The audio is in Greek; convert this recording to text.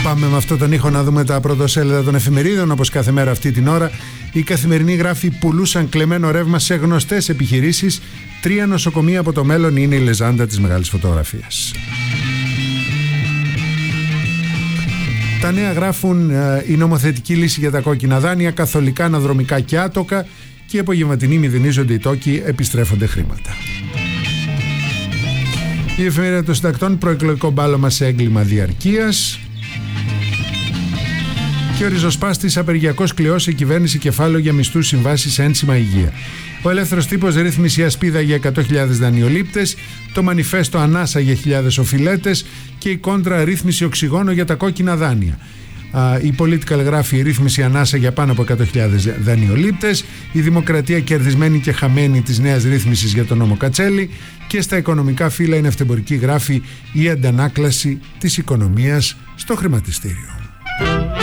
Πάμε με αυτό τον ήχο να δούμε τα πρωτοσέλιδα των εφημερίδων. Όπως κάθε μέρα αυτή την ώρα, η Καθημερινή γράφει: πουλούσαν κλεμμένο ρεύμα σε γνωστές επιχειρήσεις. 3 νοσοκομεία από το μέλλον είναι η λεζάντα της μεγάλης φωτογραφίας. Τα νέα γράφουν: η νομοθετική λύση για τα κόκκινα δάνεια, καθολικά, αναδρομικά και άτοκα, και οι απογευματινοί μηδενίζονται οι τόκοι, επιστρέφονται χρήματα. Η εφημερίδα των συντακτών: προεκλογικό μπάλωμα σε έγκλημα διαρκείας. Και ο ριζοσπάστης: απεργιακός κλειός σε κυβέρνηση, κεφάλαιο για μισθούς, συμβάσεις, ένσημα, υγεία. Ο ελεύθερος τύπος: ρύθμιση ασπίδα για 100.000 δανειολήπτες. Το μανιφέστο: ανάσα για χιλιάδες οφειλέτες. Και η κόντρα: ρύθμιση οξυγόνο για τα κόκκινα δάνεια. Η Political γράφει: ρύθμιση ανάσα για πάνω από 100.000 δανειολήπτες. Η Δημοκρατία: κερδισμένη και χαμένη της νέας ρύθμισης για τον νόμο Κατσέλη. Και στα οικονομικά φύλλα είναι αυτεμπορική, γράφει: η αντανάκλαση της οικονομίας στο χρηματιστήριο.